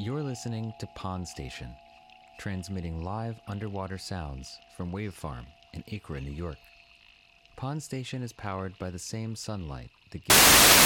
You're listening to Pond Station, transmitting live underwater sounds from Wave Farm in Acra, New York. Pond Station is powered by the same sunlight that gives